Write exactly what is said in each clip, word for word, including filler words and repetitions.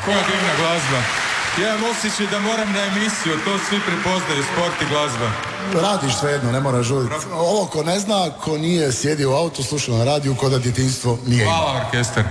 Koja divna glazba. Ja imam osjećaj da moram na emisiju, to svi prepoznaju, sport i glazba. Radiš svejedno, ne moraš žuditi. Ovo ko ne zna, ko nije sjedio u autu, slušao na radiju, ko da djetinjstvo nije imao. Hvala, orkestar.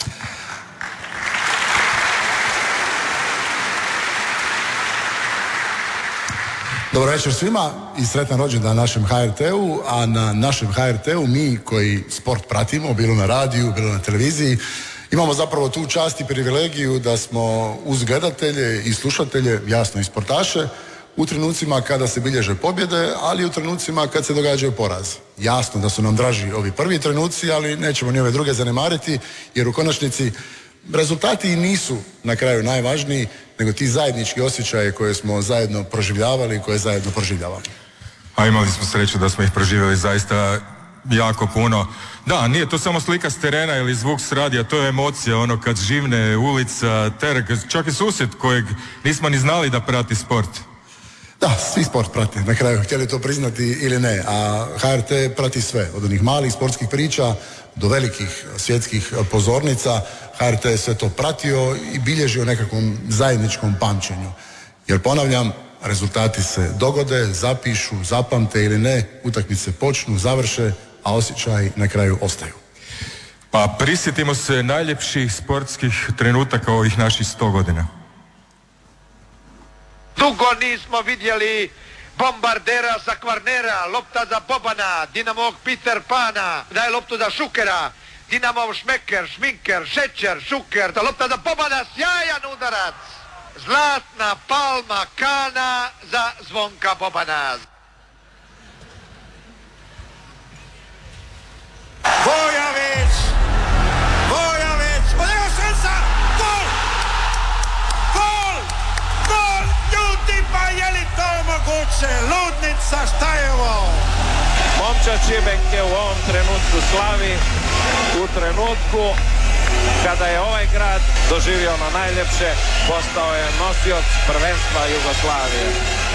Dobro večer svima i sretan rođendan na našem ha er te-u, a na našem ha er te-u mi koji sport pratimo, bilo na radiju, bilo na televiziji, imamo zapravo tu čast i privilegiju da smo uz gledatelje i slušatelje, jasno i sportaše, u trenucima kada se bilježe pobjede, ali i u trenucima kad se događaju porazi. Jasno da su nam draži ovi prvi trenuci, ali nećemo ni ove druge zanemariti, jer u konačnici rezultati nisu na kraju najvažniji, nego ti zajednički osjećaje koje smo zajedno proživljavali i koje zajedno proživljavamo. A imali smo sreću da smo ih proživjeli zaista jako puno. Da, nije to samo slika s terena ili zvuk s radija, to je emocija, ono kad živne ulica, trg, čak i susjed kojeg nismo ni znali da prati sport. Da, svi sport prate, na kraju, htjeli to priznati ili ne, a ha er te prati sve, od onih malih sportskih priča do velikih svjetskih pozornica. ha er te je sve to pratio i bilježio nekakvom zajedničkom pamćenju. Jer ponavljam, rezultati se dogode, zapišu, zapamte ili ne, utakmice počnu, završe, a osjećaji na kraju ostaju. Pa prisjetimo se najljepših sportskih trenutaka ovih naših sto godina. Dugo nismo vidjeli bombardera sa Kvarnera, lopta za Bobana, Dinamovog Peter Pana, daje loptu za Šukera, Dinamov Šmeker, Šminker, Šećer, Šuker, ta lopta za Bobana, sjajan udarac, zlatna palma Kana za Zvonka Bobana. Vojović, Vojović, odjeva šansa, gol, gol, gol, ljudi, pa je li to moguće, ludnica, šta je ovo? Momčad Šibenke u ovom trenutku slavi, u trenutku kada je ovaj grad doživio ono najljepše, postao je nosioc prvenstva Jugoslavije.